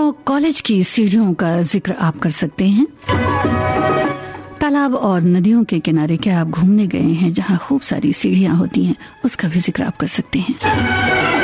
तो कॉलेज की सीढ़ियों का जिक्र आप कर सकते हैं। तालाब और नदियों के किनारे क्या आप घूमने गए हैं जहाँ खूब सारी सीढ़ियां होती हैं, उसका भी जिक्र आप कर सकते हैं।